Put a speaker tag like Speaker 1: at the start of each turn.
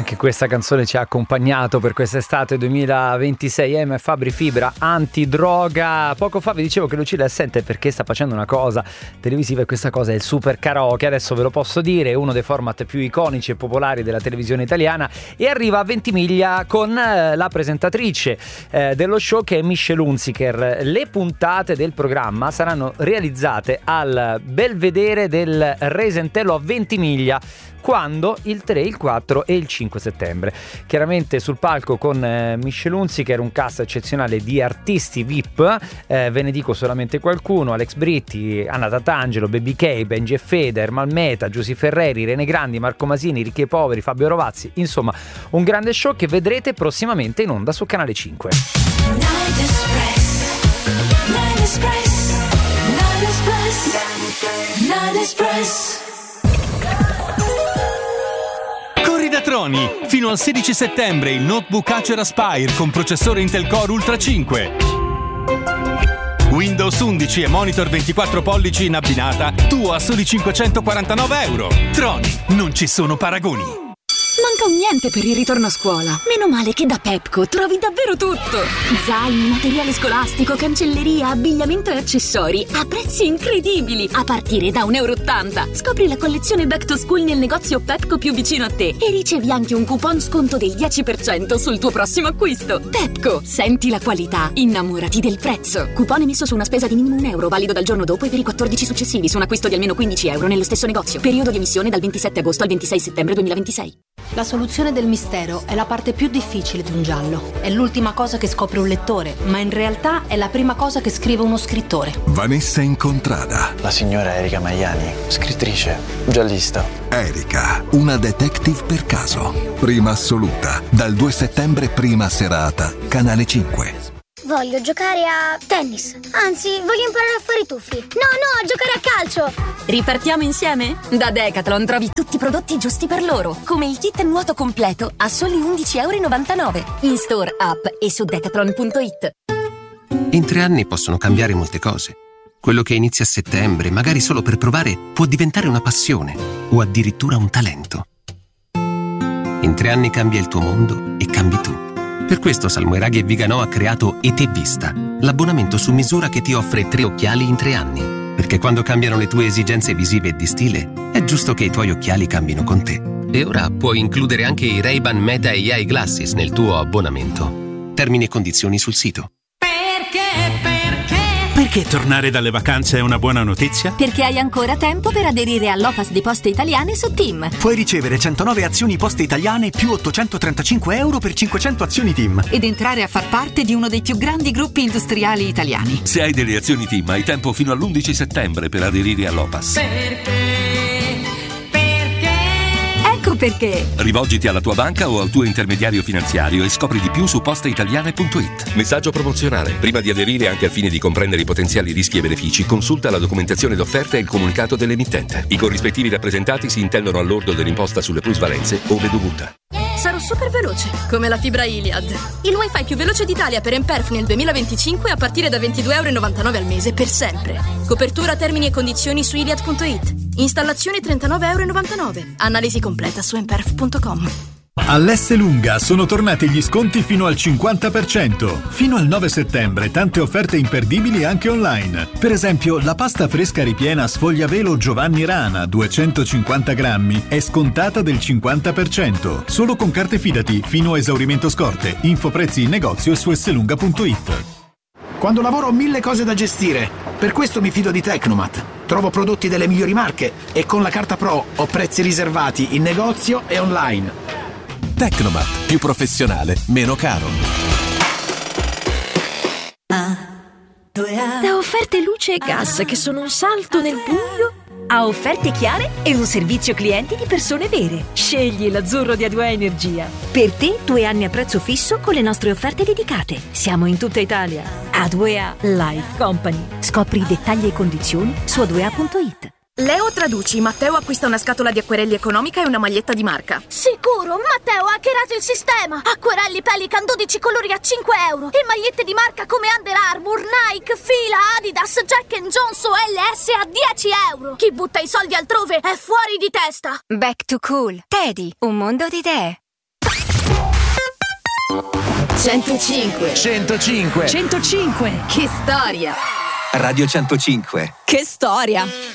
Speaker 1: Anche questa canzone ci ha accompagnato per quest'estate 2026. M. Fabri Fibra, antidroga. Poco fa vi dicevo che Lucilla è assente perché sta facendo una cosa televisiva, e questa cosa è il super karaoke. Adesso ve lo posso dire, è uno dei format più iconici e popolari della televisione italiana, e arriva a Ventimiglia con la presentatrice dello show, che è Michelle Hunziker. Le puntate del programma saranno realizzate al Belvedere del Resentello a Ventimiglia, quando? Il 3, il 4 e il 5 settembre. Chiaramente sul palco con Michelle Hunziker, un cast eccezionale di artisti VIP, ve ne dico solamente qualcuno: Alex Britti, Anna Tatangelo, Baby K, Benji e Fede, Ermal Meta, Giusy Ferreri, Rene Grandi, Marco Masini, Ricchi e Poveri, Fabio Rovazzi. Insomma, un grande show che vedrete prossimamente in onda su Canale 5.
Speaker 2: Corri da Troni! Fino al 16 settembre il notebook Acer Aspire con processore Intel Core Ultra 5. Windows 11 e monitor 24 pollici in abbinata, tuo a soli €549. Troni, non ci sono paragoni.
Speaker 3: Manca un niente per il ritorno a scuola. Meno male che da Pepco trovi davvero tutto. Zaini, materiale scolastico, cancelleria, abbigliamento e accessori a prezzi incredibili, a partire da €1,80. Scopri la collezione Back to School nel negozio Pepco più vicino a te e ricevi anche un coupon sconto del 10% sul tuo prossimo acquisto. Pepco, senti la qualità, innamorati del prezzo. Coupon emesso su una spesa di minimo €1, valido dal giorno dopo e per i 14 successivi su un acquisto di almeno €15 nello stesso negozio. Periodo di emissione dal 27 agosto al 26 settembre 2026.
Speaker 4: La soluzione del mistero è la parte più difficile di un giallo. È l'ultima cosa che scopre un lettore, ma in realtà è la prima cosa che scrive uno scrittore.
Speaker 5: Vanessa Incontrada.
Speaker 6: La signora Erika Maiani, scrittrice, giallista.
Speaker 5: Erika, una detective per caso. Prima assoluta. Dal 2 settembre, prima serata. Canale 5.
Speaker 7: Voglio giocare a tennis. Anzi, voglio imparare a fare i tuffi. No, a giocare a calcio.
Speaker 3: Ripartiamo insieme? Da Decathlon trovi tutti i prodotti giusti per loro, come il kit nuoto completo a soli €11,99. In store, app e su decathlon.it.
Speaker 8: In 3 anni possono cambiare molte cose. Quello che inizia a settembre, magari solo per provare, può diventare una passione o addirittura un talento. In 3 anni cambia il tuo mondo e cambi tu. Per questo Salmoiraghi e Viganò ha creato ET Vista, l'abbonamento su misura che ti offre 3 occhiali in 3 anni. Perché quando cambiano le tue esigenze visive e di stile, è giusto che i tuoi occhiali cambino con te. E ora puoi includere anche i Ray-Ban Meta AI Glasses nel tuo abbonamento. Termini e condizioni sul sito.
Speaker 9: Perché tornare dalle vacanze è una buona notizia?
Speaker 3: Perché hai ancora tempo per aderire all'Opas di Poste Italiane su TIM.
Speaker 10: Puoi ricevere 109 azioni Poste Italiane più €835 per 500 azioni TIM.
Speaker 11: Ed entrare a far parte di uno dei più grandi gruppi industriali italiani.
Speaker 12: Se hai delle azioni TIM hai tempo fino all'11 settembre per aderire all'Opas.
Speaker 3: Perché?
Speaker 12: Rivolgiti alla tua banca o al tuo intermediario finanziario e scopri di più su posteitaliane.it. Messaggio promozionale. Prima di aderire, anche al fine di comprendere i potenziali rischi e benefici, consulta la documentazione d'offerta e il comunicato dell'emittente. I corrispettivi rappresentati si intendono al lordo dell'imposta sulle plusvalenze ove dovuta.
Speaker 13: Sarò super veloce, come la fibra Iliad. Il wifi più veloce d'Italia per Emperf nel 2025 a partire da €22,99 al mese per sempre. Copertura, termini e condizioni su iliad.it. Installazione €39,99. Analisi completa su emperf.com.
Speaker 14: All'Esselunga sono tornati gli sconti fino al 50%. Fino al 9 settembre tante offerte imperdibili anche online. Per esempio, la pasta fresca ripiena sfogliavelo Giovanni Rana, 250 grammi, è scontata del 50%. Solo con carte Fidati, fino a esaurimento scorte. Info prezzi in negozio e su esselunga.it.
Speaker 15: Quando lavoro ho 1000 cose da gestire. Per questo mi fido di Tecnomat. Trovo prodotti delle migliori marche e con la carta Pro ho prezzi riservati in negozio e online.
Speaker 16: Tecnomat, più professionale, meno caro.
Speaker 17: Da offerte luce e gas che sono un salto nel buio a offerte chiare e un servizio clienti di persone vere. Scegli l'azzurro di A2A Energia. Per te 2 anni a prezzo fisso con le nostre offerte dedicate. Siamo in tutta Italia. A2A Life Company. Scopri i dettagli e condizioni su a2a.it.
Speaker 13: Leo traduci, Matteo acquista una scatola di acquerelli economica e una maglietta di marca.
Speaker 7: Sicuro, Matteo ha hackerato il sistema. Acquerelli Pelican 12 colori a €5 e magliette di marca come Under Armour, Nike, Fila, Adidas, Jack & Jones o LS a €10. Chi butta i soldi altrove è fuori di testa.
Speaker 18: Back to Cool. Teddy, un mondo di idee.
Speaker 13: 105.
Speaker 15: 105.
Speaker 11: 105.
Speaker 13: Che storia.
Speaker 16: Radio 105.
Speaker 13: Che storia.